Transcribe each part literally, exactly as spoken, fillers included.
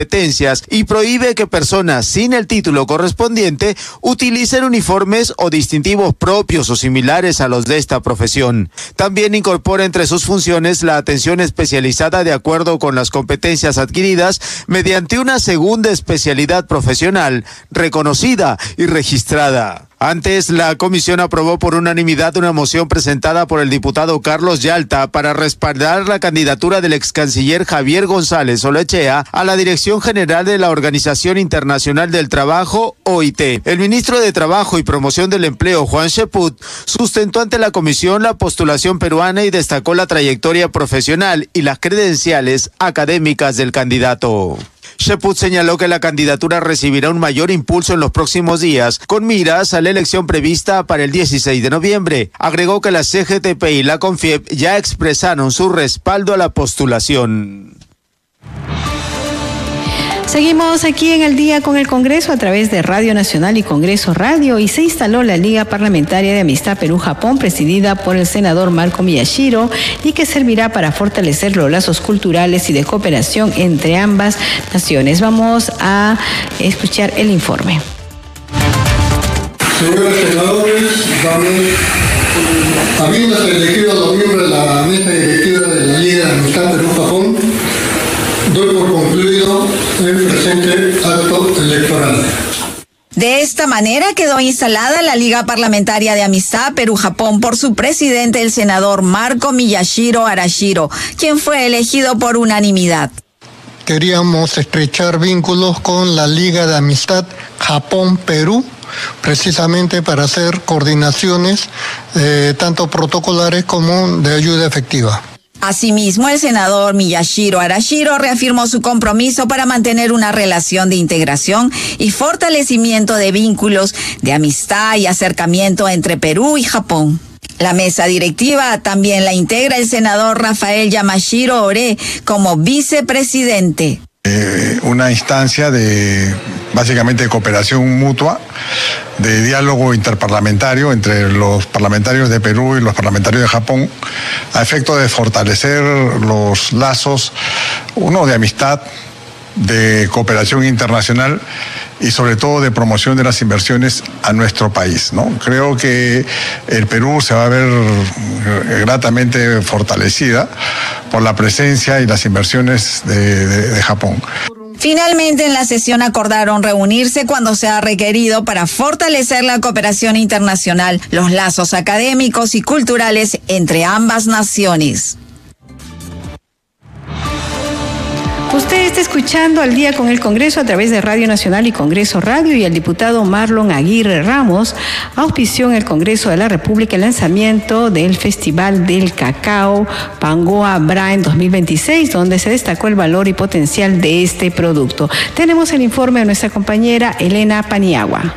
competencias y prohíbe que personas sin el título correspondiente utilicen uniformes o distintivos propios o similares a los de esta profesión. También incorpora entre sus funciones la atención especializada de acuerdo con las competencias adquiridas mediante una segunda especialidad profesional reconocida y registrada. Antes, la comisión aprobó por unanimidad una moción presentada por el diputado Carlos Yalta para respaldar la candidatura del ex canciller Javier González Olechea a la Dirección General de la Organización Internacional del Trabajo, O I T. El ministro de Trabajo y Promoción del Empleo, Juan Cheput, sustentó ante la comisión la postulación peruana y destacó la trayectoria profesional y las credenciales académicas del candidato. Cheput señaló que la candidatura recibirá un mayor impulso en los próximos días, con miras a la elección prevista para el dieciséis de noviembre. Agregó que la C G T P y la CONFIEP ya expresaron su respaldo a la postulación. Seguimos aquí en el día con el Congreso a través de Radio Nacional y Congreso Radio, y se instaló la Liga Parlamentaria de Amistad Perú-Japón, presidida por el senador Marco Miyashiro, y que servirá para fortalecer los lazos culturales y de cooperación entre ambas naciones. Vamos a escuchar el informe. Señores senadores, habiéndose elegido a los miembros de la mesa directiva de la Liga de Amistad Perú-Japón, doy por concluido el presente acto electoral. De esta manera quedó instalada la Liga Parlamentaria de Amistad Perú-Japón por su presidente, el senador Marco Miyashiro Arashiro, quien fue elegido por unanimidad. Queríamos estrechar vínculos con la Liga de Amistad Japón-Perú, precisamente para hacer coordinaciones eh, tanto protocolares como de ayuda efectiva. Asimismo, el senador Miyashiro Arashiro reafirmó su compromiso para mantener una relación de integración y fortalecimiento de vínculos de amistad y acercamiento entre Perú y Japón. La mesa directiva también la integra el senador Rafael Yamashiro Ore como vicepresidente. Eh, una instancia de básicamente de cooperación mutua, de diálogo interparlamentario entre los parlamentarios de Perú y los parlamentarios de Japón, a efecto de fortalecer los lazos, uno de amistad, de cooperación internacional y sobre todo de promoción de las inversiones a nuestro país, ¿no? Creo que el Perú se va a ver gratamente fortalecida por la presencia y las inversiones de, de, de Japón. Finalmente, en la sesión acordaron reunirse cuando sea requerido para fortalecer la cooperación internacional, los lazos académicos y culturales entre ambas naciones. Usted está escuchando Al Día con el Congreso a través de Radio Nacional y Congreso Radio, y el diputado Marlon Aguirre Ramos auspició en el Congreso de la República el lanzamiento del Festival del Cacao Pangoa Braem dos mil veintiséis, donde se destacó el valor y potencial de este producto. Tenemos el informe de nuestra compañera Elena Paniagua.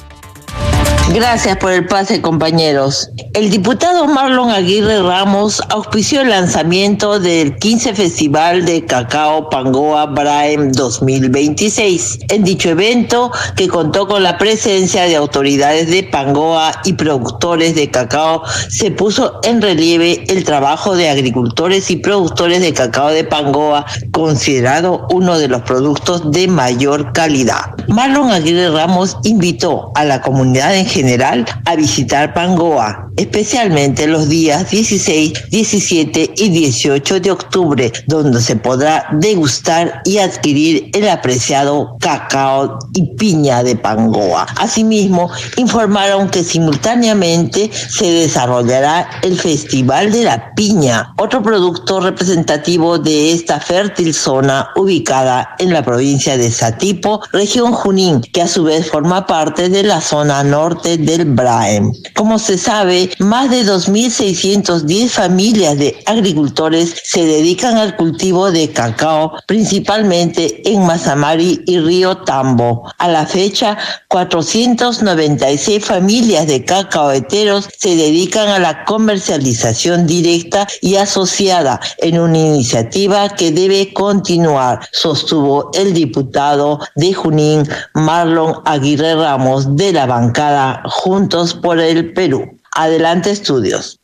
Gracias por el pase, compañeros. El diputado Marlon Aguirre Ramos auspició el lanzamiento del quince Festival de Cacao Pangoa Braem dos mil veintiséis. En dicho evento, que contó con la presencia de autoridades de Pangoa y productores de cacao, se puso en relieve el trabajo de agricultores y productores de cacao de Pangoa, considerado uno de los productos de mayor calidad. Marlon Aguirre Ramos invitó a la comunidad en general a visitar Pangoa, especialmente los días dieciséis, diecisiete y dieciocho de octubre, donde se podrá degustar y adquirir el apreciado cacao y piña de Pangoa. Asimismo, informaron que simultáneamente se desarrollará el Festival de la Piña, otro producto representativo de esta fértil zona ubicada en la provincia de Satipo, región Junín, que a su vez forma parte de la zona norte del Braem. Como se sabe, más de dos mil seiscientas diez familias de agricultores se dedican al cultivo de cacao, principalmente en Mazamari y Río Tambo. A la fecha, cuatrocientas noventa y seis familias de cacaoeteros se dedican a la comercialización directa y asociada en una iniciativa que debe continuar, sostuvo el diputado de Junín, Marlon Aguirre Ramos, de la bancada Juntos por el Perú. Adelante, estudios.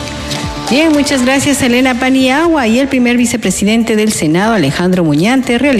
Bien, muchas gracias, Elena Paniagua. Y el primer vicepresidente del Senado, Alejandro Muñante, realizó